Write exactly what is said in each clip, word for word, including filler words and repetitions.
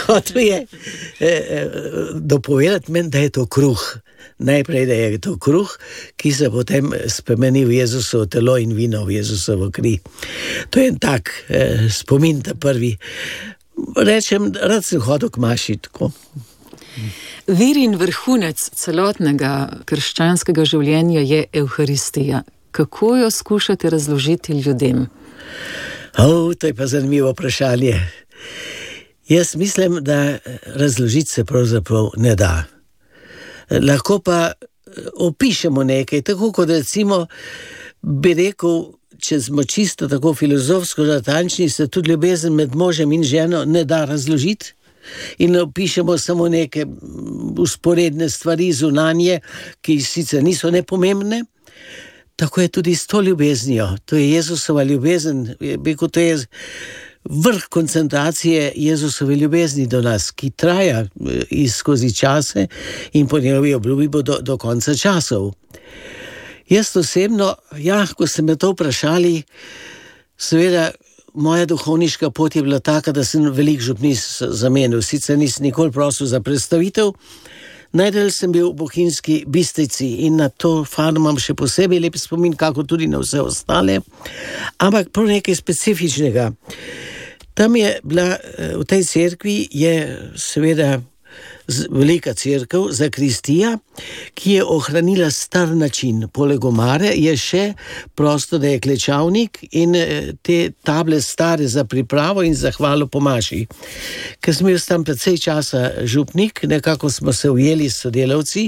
hotel je eh, dopovedati meni, da je to kruh. Najprej, da je to kruh, ki se potem spremeni v Jezusovo telo in vino v Jezusovo kri. To je en tak eh, spomin, ta prvi. Rečem, rad sem hodil k maši, tako. Vir in vrhunec celotnega krščanskega življenja je Evharistija. Kako jo skušate razložiti ljudem? O, to je pa zanimivo vprašanje. Jaz mislim, da razložiti se pravzaprav ne da. Lahko pa opišemo nekaj, tako kot recimo bi rekel, če smo čisto tako filozofsko natančni, se tudi ljubezen med možem in ženo ne da razložiti in opišemo samo neke usporedne stvari zunanje, ki sicer niso nepomembne. Tako je tudi s to ljubeznijo. To je Jezusova ljubezen, beko to je vrh koncentracije Jezusove ljubezni do nas, ki traja skozi čase in po njegovi obljubi bo do, do konca časov. Jaz osebno, ja, ko ste me to vprašali, seveda moja duhovniška pot je bila taka, da sem velik župnis zamenil. Sicer nisem nikoli prosil za predstavitev. Najdalj sem bil v Bohinjski Bistrici in na to farmo imam še posebej lep spomin, kako tudi na vse ostale. Ampak prav nekaj specifičnega. Tam je bila, v tej cerkvi je seveda velika cerkev, zakristija, ki je ohranila star način. Poleg omare je še prosto, da je klečavnik in te table stare za pripravo in za hvalo po maši. Ker sem jaz tam precej časa župnik, nekako smo se ujeli s sodelavci,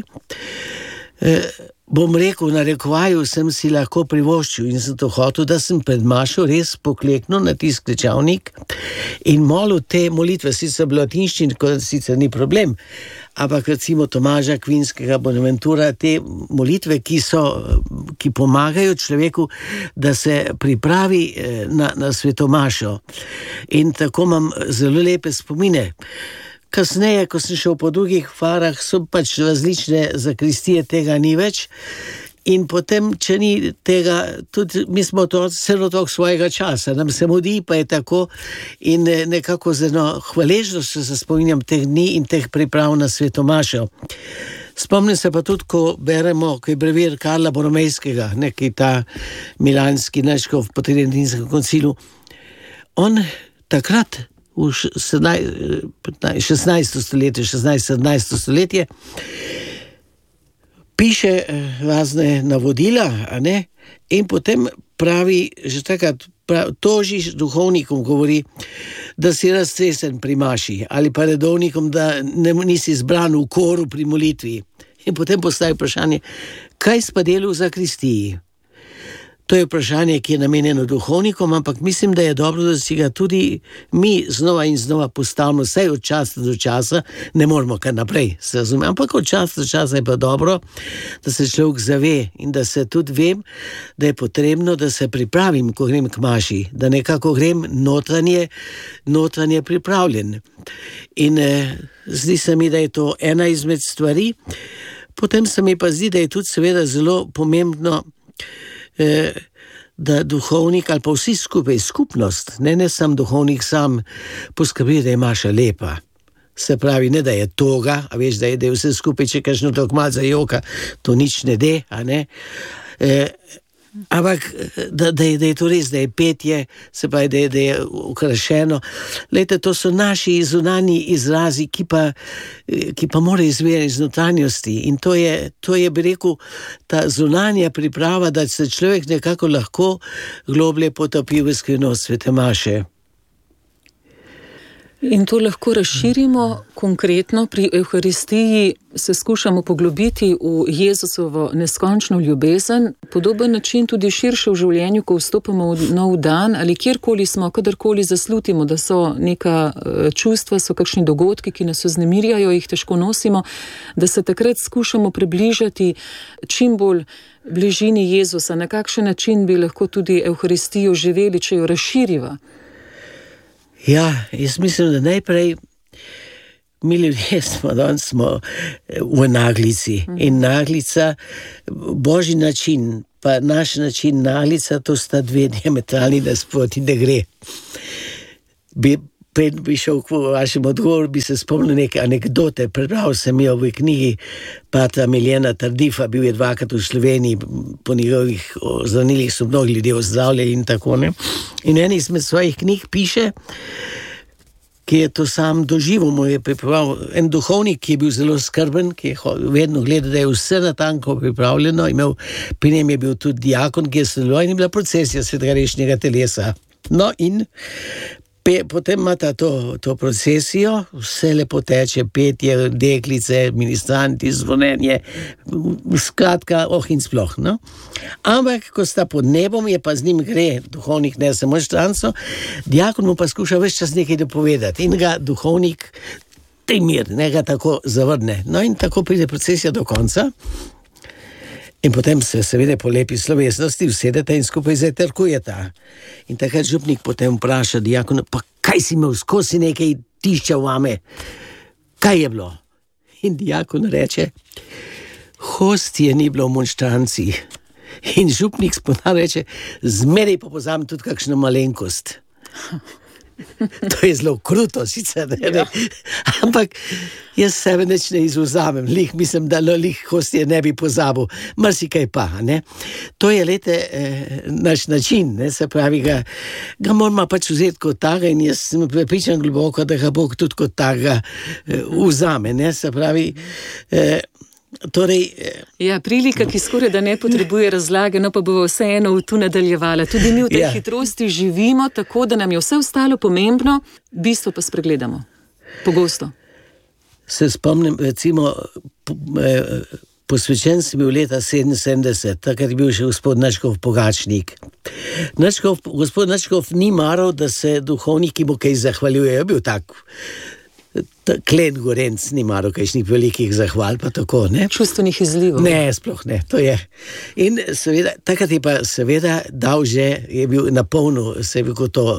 bom rekel, na rekovaju sem si lahko privoščil in sem to hotel, da sem pred mašo res pokleknil na tisk klečavnik in molil te molitve, sicer bilo latinščin, kot sicer ni problem, ampak recimo Tomaža Akvinskega, Bonaventura, te molitve, ki so, ki pomagajo človeku, da se pripravi na, na svetomašo. In tako imam zelo lepe spomine. Kasneje, ko sem šel po drugih farah, so pač različne zakristije, tega ni več. In potem, če ni tega, tudi mi smo to celo tok svojega časa, nam se mudi, pa je tako. In nekako z eno hvaležnostjo se spominjam teh dni in teh priprav na svetomašo. Spomnim se pa tudi, ko beremo, ko je brevir Karla Boromejskega, neki ta milanski načkov po Tridentinskem koncilu. On takrat v šestnajsto stoletje, šestnajsto sedemnajsto stoletje, piše razne navodila, a ne? In potem pravi, že takrat pravi, tožiš duhovnikom, govori, da si raztresen pri maši, ali pa redovnikom, da ne, nisi zbran v koru pri molitvi. In potem postavi vprašanje, kaj spa delu v zakristiji? To je vprašanje, ki je namenjeno duhovnikom, ampak mislim, da je dobro, da si ga tudi mi znova in znova postavimo, vsaj od časa do časa, ne moramo kar naprej, se razume, ampak od časa do časa je pa dobro, da se človek zave in da se tudi vem, da je potrebno, da se pripravim, ko grem k maši, da nekako grem notranje, notranje pripravljen. In eh, zdi se mi, da je to ena izmed stvari. Potem se mi pa zdi, da je tudi seveda zelo pomembno, da duhovnik ali pa vsi skupaj, skupnost, ne, ne sam duhovnik sam, poskrbi, da je maša lepa. Se pravi, ne da je toga, a veš, da je, da je vse skupaj, če kažno tako malo zajoka, to nič ne de, a ne. E, ampak, da, da, je, da je to res, da je petje, se pravi, da je, da je ukrašeno. Lejte, to so naši zunanji izrazi, ki pa, ki pa morajo izvirati iz notranjosti. In to je, to je, bi rekel, ta zunanja priprava, da se človek nekako lahko globlje potopi v skrivnost svete maše. In to lahko razširimo konkretno. Pri Evharistiji se skušamo poglobiti v Jezusovo neskončno ljubezen, podoben način tudi širše v življenju, ko vstopamo v nov dan ali kjerkoli smo, kadarkoli zaslutimo, da so neka čustva, so kakšni dogodki, ki nas vznemirjajo, jih težko nosimo, da se takrat skušamo približati čim bolj bližini Jezusa. Na kakšen način bi lahko tudi Evharistijo živeli, če jo razširiva? Ja, jaz mislim, da najprej mi ljudje smo, danes smo v naglici in naglica, božji način, pa naš način naglica, to sta dve diametralni nasproti, da gre. Bi Pred bi šel k vašem odgovoru, bi se spomnil neke anekdote. Prebral sem jo v knjigi Patra Miljana Tardifa, bil je dvakrat v Sloveniji, po njegovih zranilih so mnogi ljudje ozdravljali in tako ne. In en izmed svojih knjig piše, ki je to sam doživel, mu je pripravil en duhovnik, ki je bil zelo skrben, ki je vedno gledal, da je vse natanko pripravljeno, imel, pri njem je bil tudi diakon, ki je sodeloval in je bila procesija svetega rešnjega telesa. No in Pe, potem imata to, to procesijo, vse lepo teče, petje, deklice, ministranti, zvonenje, skratka, oh in sploh. No? Ampak, ko sta pod nebom, je pa z njim gre, duhovnik ne samo štranco, diakon mu pa skuša ves čas nekaj dopovedati in ga duhovnik tej mir, ne ga tako zavrne. No in tako pride procesija do konca. In potem se seveda po lepi slovesnosti usedeta in skupaj zajtrkujeta. In takrat župnik potem vpraša diakona, pa kaj si imel, skozi nekaj tišča vame? Kaj je bilo? In diakon reče, hostije ni bilo v monštranci. In župnik spodaj reče, zmeraj pa pozam tudi kakšno malenkost. To je zelo kruto sicer, ne, ne? Ampak jaz sebe neč ne izvzamem, lih mislim, da lih hostije ne bi pozabil, marsikaj pa, ne. To je, lete, eh, naš način, ne, se pravi, ga, ga moramo pač vzeti kot taga in jaz sem prepričan globoko, da ga Bog tudi kot taga eh, vzame, ne, se pravi, eh, Torej, ja, prilika, ki skoraj da ne potrebuje razlage, no pa bo vseeno tu nadaljevala. Tudi mi v tej ja. hitrosti živimo, tako da nam je vse ostalo pomembno, bistvo pa spregledamo. Pogosto. Se spomnim, recimo, posvečen sem bil leta sedeminsedemdeset, takrat je bil še gospod Načkov Pogačnik. Načkov, gospod Načkov ni maral, da se duhovniki mu kaj zahvaljujejo, bil tak klen gorenc, ni maro kakšnih velikih zahval, pa tako, ne? Čustvenih izlivov. Ne, sploh ne, to je. In seveda, takrat je pa seveda dal že, je bil na polnu, se je bil kot to,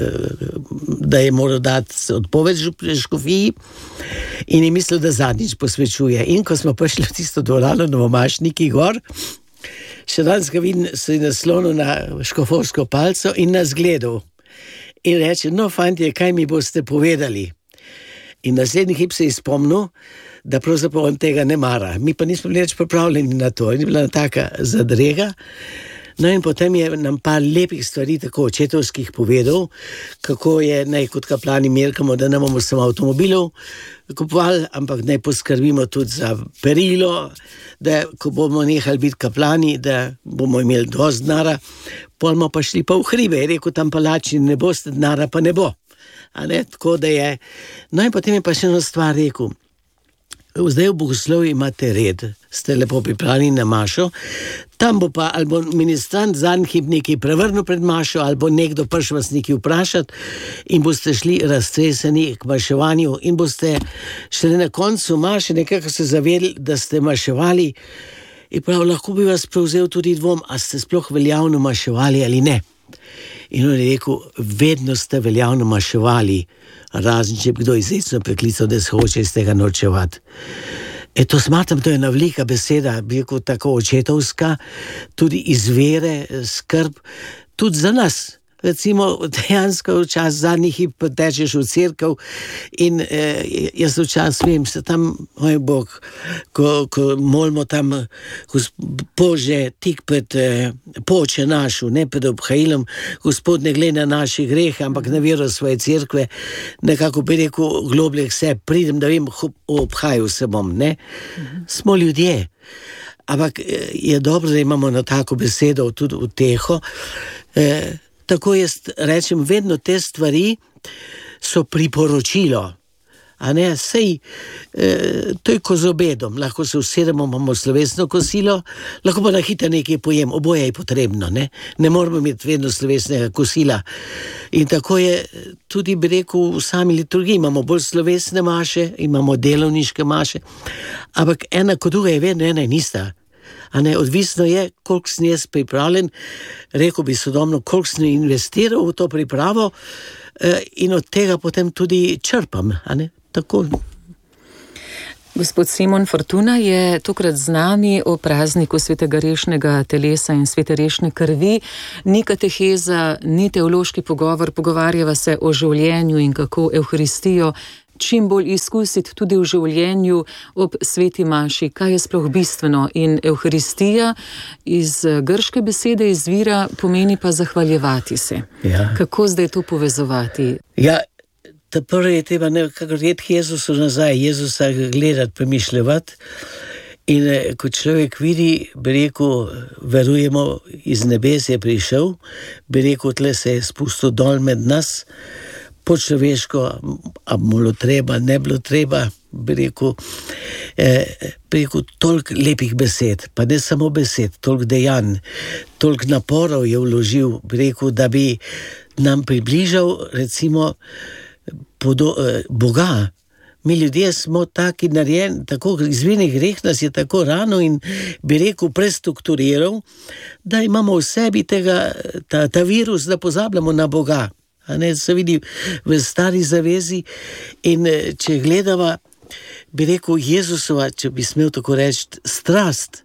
da je moral dati odpoved škofiji in je mislil, da zadnjič posvečuje. In ko smo prišli v tisto dvorano Novomašniki gor, še danes ga vidim, se je naslonil na škofovsko palco in nas gledal. In reče, no, fantje, kaj mi boste povedali? In naslednji hip se je spomnil, da pravzaprav on tega ne mara. Mi pa nismo bili več pripravljeni na to. In je bila taka zadrega. No in potem je nam par lepih stvari, tako očetovskih povedal, kako je naj kot kaplani merkamo, da ne bomo samo avtomobilov kupovali, ampak naj poskrbimo tudi za perilo, da ko bomo nehali biti kaplani, da bomo imeli dosti denara, pol bomo pa šli pa v hribe. Je rekel, tam pa lačni ne boste, denara pa ne bo. A ne, tako da je. No in potem je pa še eno stvar rekel. Zdaj v bogoslovju imate red, ste lepo pripravljeni na mašo, tam bo pa ali bo ministrant zadnji hip nekaj prevrnil pred mašo, ali bo nekdo prišel vas nekaj vprašati in boste šli raztreseni k maševanju in boste šele na koncu maše nekako se zavedli, da ste maševali in prav lahko bi vas prevzel tudi dvom, a ste sploh veljavno maševali ali ne. In on je rekel, vedno ste veljavno maševali, razen če bi kdo izrecno preklical, da se hoče iz tega norčevati. E to smatram, to je ena velika beseda, bi rekel tako očetovska, tudi iz vere, skrb, tudi za nas. Recimo, dejansko včasih zadnjih hip tečeš v cerkev in eh, jaz včasih vem, se tam, moj Bog, ko, ko molimo tam Bože tik pred eh, poče našu, ne pred obhajilom, Gospod ne gleda na naše grehe, ampak na vero svoje cerkve, nekako bi rekel globlje vse, pridem, da vem, obhajal se bom, ne? Smo ljudje, ampak je dobro, da imamo na tako besedo tudi v teho, eh, tako jaz rečem, vedno te stvari so priporočilo, a ne, sej, eh, to je ko z obedom, lahko se usedemo, imamo slovesno kosilo, lahko pa na hitro nekaj pojem, oboje je potrebno, ne, ne moramo imeti vedno slovesnega kosila. In tako je tudi, bi rekel, v sami liturgiji, imamo bolj slovesne maše, imamo delovniške maše, ampak ena kot druga je vedno ena in ista. A ne, odvisno je, koliko sem jaz pripravljen, rekel bi sodobno, koliko sem investiral v to pripravo eh, in od tega potem tudi črpam, a ne, tako. Gospod Simon Fortuna je tokrat z nami o prazniku svetega rešnega telesa in svete rešne krvi. Ni kateheza, ni teološki pogovor, pogovarjava se o življenju in kako Evharistijo čim bolj izkusiti tudi v življenju ob sveti maši. Kaj je sploh bistveno? In Evharistija iz grške besede izvira, pomeni pa zahvaljevati se. Ja. Kako zdaj to povezovati? Ja, ta prvi je treba nekako redki Jezusu nazaj, Jezusa gledati, premišljati. In ko človek vidi, bi rekel, verujemo, iz nebes je prišel, bi rekel, tle se je spustil dol med nas, po človeško, a bilo treba, ne bilo treba, bi rekel, eh, bi rekel, toliko lepih besed, pa ne samo besed, toliko dejanj, toliko naporov je vložil, bi rekel, da bi nam približal, recimo, podo, eh, Boga. Mi ljudje smo taki narejeni, tako izvirni greh nas je tako rano in bi rekel prestrukturiral, da imamo v sebi tega, ta, ta virus, da pozabljamo na Boga. A ne, se vidi v stari zavezi in če gledava, bi rekel Jezusova, če bi smel tako reči, strast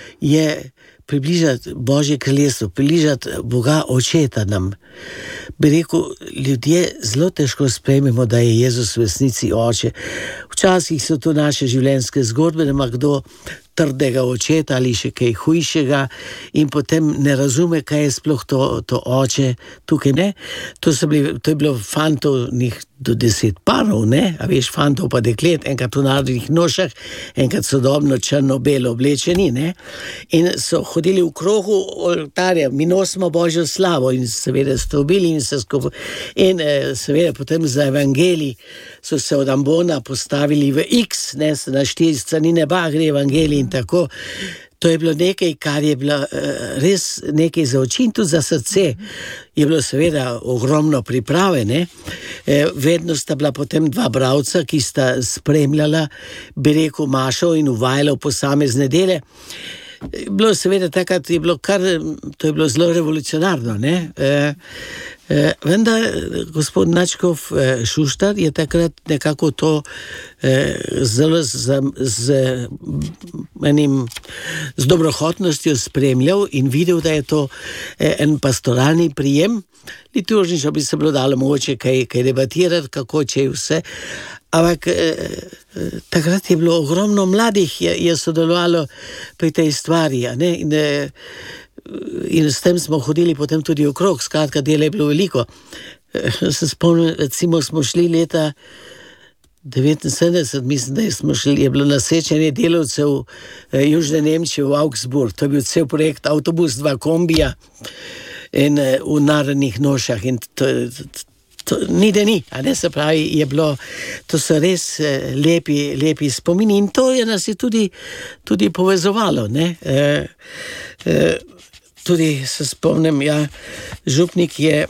je približati Božje kraljestvo, približati Boga Očeta nam. Bi rekel, ljudje zelo težko sprejmemo, da je Jezus v resnici Oče. Včasih so to naše življenjske zgodbe, da ima kdo trdega očeta ali še kaj hujšega in potem ne razume, kaj je sploh to, to oče tukaj, ne? To, so bili, to je bilo fantov do deset parov, ne? A veš, fantov pa deklet, enkrat v narodnih nošah, enkrat sodobno črno-belo oblečeni, ne? In so hodili v krogu oltarja, mi nosimo Božjo slavo in seveda stobili in se skupaj. In seveda potem za evangelij so se od ambona postavili v X, ne, na štiri strani neba gre evangelij in tako. To je bilo nekaj, kar je bilo uh, res nekaj za oči in tudi za srce. Je bilo seveda ogromno priprave, ne? E, vedno sta bila potem dva bravca, ki sta spremljala, bi rekel, mašo in uvajala v posamezne dele. Bilo seveda takrat, je bilo kar, to je bilo zelo revolucionarno, ne? E, e, vendar gospod Načkov e, Šuštar je takrat nekako to e, zelo z, z, enim, z dobrohotnostjo spremljal in videl, da je to e, en pastoralni prijem. Liturgično bi se bilo dalo mogoče kaj, kaj debatirati, kako če je vse. Ampak eh, takrat je bilo ogromno mladih, je, je sodelovalo pri tej stvari, a ne? In, eh, in s tem smo hodili potem tudi okrog, skratka, dela je bilo veliko. Eh, se spomnim, recimo smo šli leta devetinsedemdeset, mislim, da smo šli, je bilo nasečenje delavcev eh, Južne Nemčije v Augsburg, to je bil cel projekt, avtobus, dva kombija in eh, v narodnih nošah in to je To, ni da ni, a ne, se pravi, je bilo, to so res eh, lepi, lepi spomini in to je nas je tudi, tudi povezovalo, ne. E, e, tudi se spomnim, ja, župnik je,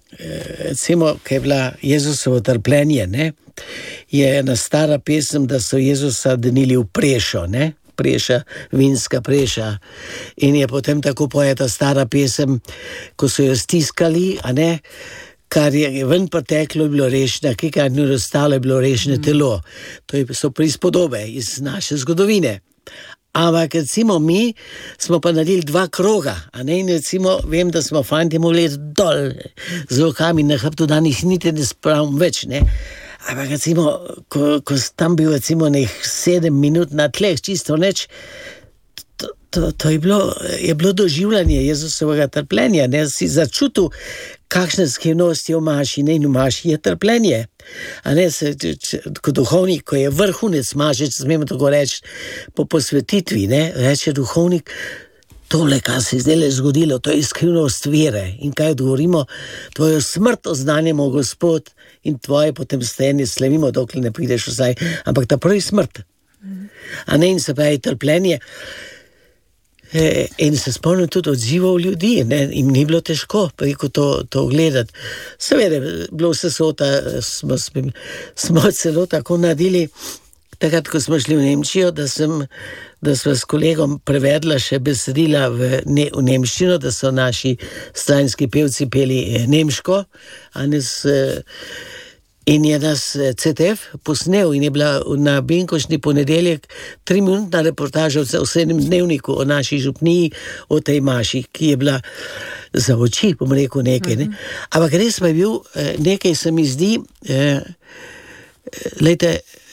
recimo, kaj je bila Jezusovo trpljenje, ne, je ena stara pesem, da so Jezusa denili v prešo, ne, preša, vinska preša. In je potem tako poeta stara pesem, ko so jo stiskali, a ne, kar je ven preteklo, je bilo rešeno, kar ni ostalo, je bilo rešeno telo. To so prispodobe iz naše zgodovine. Ampak recimo mi smo pa naredili dva kroga, a ne, in recimo vem, da smo fanti mogli dol z rokami na hrbtu, danes niti ne spravim več, ne. Ampak recimo, ko, ko tam bil recimo nek sedem minut na tleh, čisto neč, To, to, to je, bilo, je bilo doživljanje Jezusovega trpljenja, ne, si začutil, kakšne skrivnosti v maši, ne, in v maši je trpljenje. A ne, se, če, če, kot duhovnik, ko je vrhunec maše, če smemo tako reči, po posvetitvi, ne, reče duhovnik, tole, kar se je zdaj zgodilo, to je skrivnost vere. In kaj odgovorimo? Tvojo smrt oznanjamo, Gospod, in tvoje potem stajenje slavimo, dokler ne prideš vzaj. Ampak ta prvi smrt. A ne, in se pravi trpljenje. E, in se spomnim tudi odzivov ljudi, ne, in ni bilo težko preko to, to gledati. Seveda, bilo vse sota, smo, smo celo tako naredili, takrat, ko smo šli v Nemčijo, da sem, da smo s kolegom prevedla še besedila v, ne, v nemščino, da so naši stranski pevci peli nemško, a ne s, In je nas C T F posnel in je bila na Benkošni ponedeljek triminutna reportaža v sedem dnevniku o naši župniji, o tej maši, ki je bila za oči, bom rekel nekaj. Ne? Ampak res pa je bil, nekaj se mi zdi, eh, lejte,